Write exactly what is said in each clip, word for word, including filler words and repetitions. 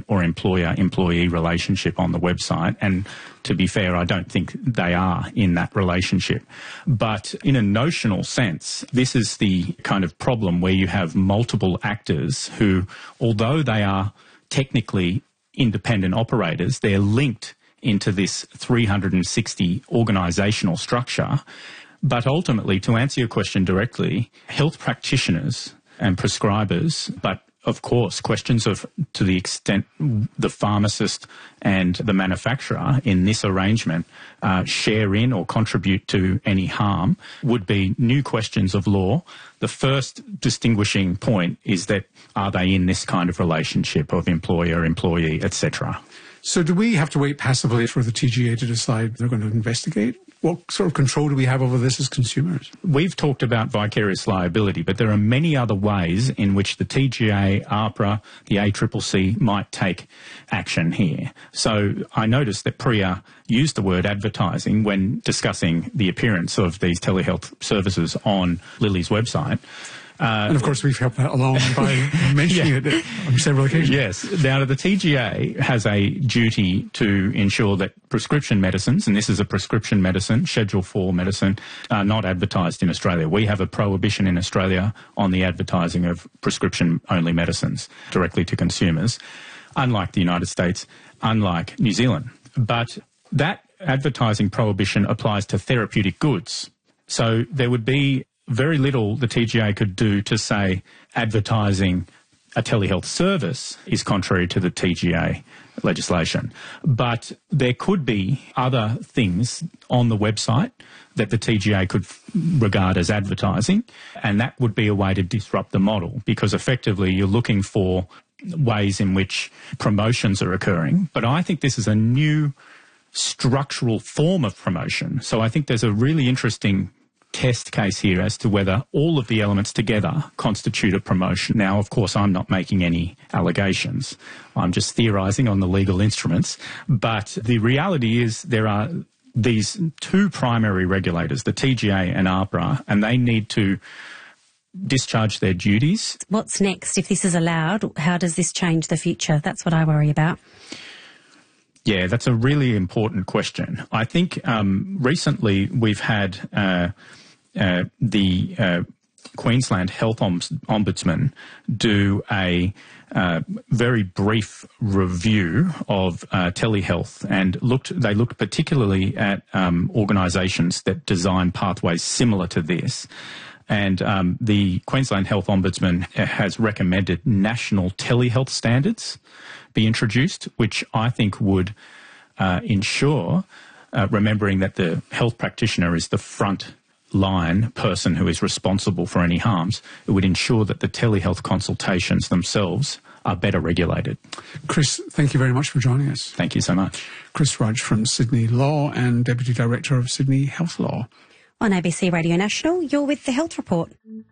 or employer-employee relationship on the website. And to be fair, I don't think they are in that relationship. But in a notional sense, this is the kind of problem where you have multiple actors who, although they are technically independent operators, they're linked into this three hundred sixty organisational structure. But ultimately, to answer your question directly, health practitioners and prescribers, but of course, questions of to the extent the pharmacist and the manufacturer in this arrangement uh, share in or contribute to any harm would be new questions of law. The first distinguishing point is that are they in this kind of relationship of employer, employee, et cetera. So do we have to wait passively for the T G A to decide they're going to investigate? What sort of control do we have over this as consumers? We've talked about vicarious liability, but there are many other ways in which the T G A, AHPRA, the A C C C might take action here. So I noticed that Priya used the word advertising when discussing the appearance of these telehealth services on Lilly's website. Uh, and of course, we've helped that along by mentioning yeah. it on several occasions. Yes. Now, the T G A has a duty to ensure that prescription medicines, and this is a prescription medicine, Schedule four medicine, are not advertised in Australia. We have a prohibition in Australia on the advertising of prescription-only medicines directly to consumers, unlike the United States, unlike New Zealand. But that advertising prohibition applies to therapeutic goods. So there would be very little the T G A could do to say advertising a telehealth service is contrary to the T G A legislation. But there could be other things on the website that the T G A could regard as advertising, and that would be a way to disrupt the model, because effectively you're looking for ways in which promotions are occurring. But I think this is a new structural form of promotion. So I think there's a really interesting test case here as to whether all of the elements together constitute a promotion. Now, of course, I'm not making any allegations. I'm just theorising on the legal instruments. But the reality is there are these two primary regulators, the T G A and AHPRA, and they need to discharge their duties. What's next? If this is allowed, how does this change the future? That's what I worry about. Yeah, that's a really important question. I think um, recently we've had uh, uh, the uh, Queensland Health Ombudsman do a uh, very brief review of uh, telehealth, and looked. They looked particularly at um, organisations that design pathways similar to this. And um, the Queensland Health Ombudsman has recommended national telehealth standards be introduced, which I think would uh, ensure, uh, remembering that the health practitioner is the front line person who is responsible for any harms, it would ensure that the telehealth consultations themselves are better regulated. Chris, thank you very much for joining us. Thank you so much. Chris Rudge from Sydney Law and Deputy Director of Sydney Health Law. On A B C Radio National, you're with The Health Report.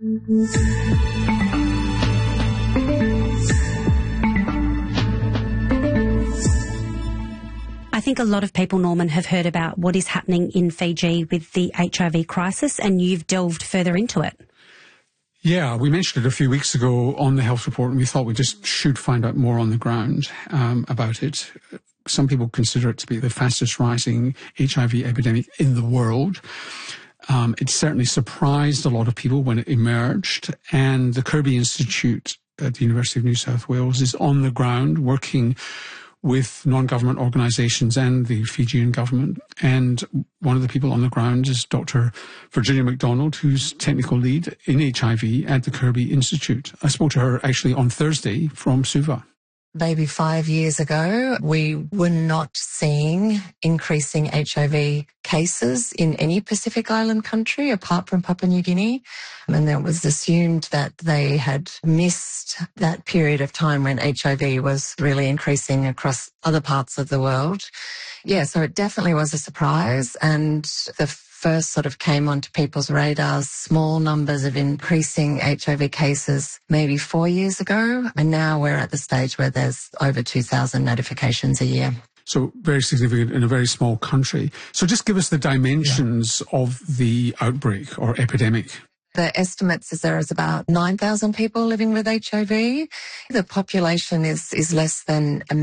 I think a lot of people, Norman, have heard about what is happening in Fiji with the H I V crisis, and you've delved further into it. Yeah, we mentioned it a few weeks ago on The Health Report, and we thought we just should find out more on the ground um, about it. Some people consider it to be the fastest rising H I V epidemic in the world. Um, it certainly surprised a lot of people when it emerged, and the Kirby Institute at the University of New South Wales is on the ground working with non-government organisations and the Fijian government. And one of the people on the ground is Doctor Virginia McDonald, who's technical lead in H I V at the Kirby Institute. I spoke to her actually on Thursday from Suva. Maybe five years ago, we were not seeing increasing H I V cases in any Pacific Island country apart from Papua New Guinea. And then it was assumed that they had missed that period of time when H I V was really increasing across other parts of the world. Yeah, so it definitely was a surprise. And the first sort of came onto people's radars, small numbers of increasing H I V cases maybe four years ago. And now we're at the stage where there's over two thousand notifications a year. So very significant in a very small country. So just give us the dimensions yeah. of the outbreak or epidemic. The estimates is there is about nine thousand people living with H I V. The population is, is less than a